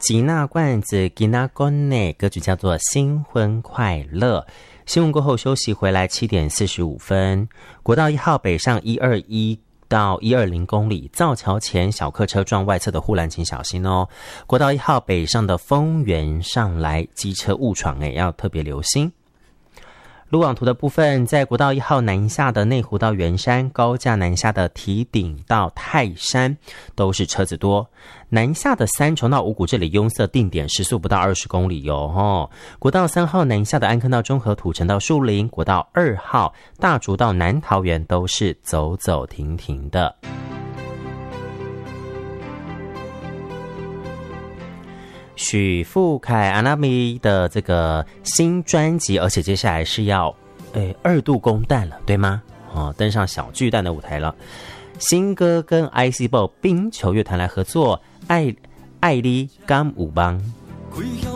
吉娜罐子吉娜宫内，歌曲叫做新婚快乐。新闻过后休息回来7点45分，国道1号北上121到120公里，造桥前小客车撞外侧的护栏请小心哦。国道1号北上的丰原上来机车误闯要特别留心。路网图的部分，在国道1号南下的内湖到圆山，高架南下的堤顶到泰山都是车子多，南下的三重到五股这里拥塞定点时速不到20公里哟。国道3号南下的安坑到中和土城到树林，国道2号大竹到南桃园都是走走停停的。许富凯阿拉米的这个新专辑，而且接下来是要2度公蛋了，对吗？登上小巨蛋的舞台了。新歌跟 ICBO 冰球乐团来合作，爱你甘舞邦。